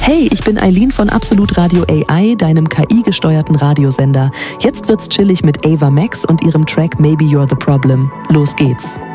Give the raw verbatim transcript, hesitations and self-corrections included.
Hey, ich bin Eileen von Absolut Radio A I, deinem K I-gesteuerten Radiosender. Jetzt wird's chillig mit Ava Max und ihrem Track Maybe You're the Problem. Los geht's.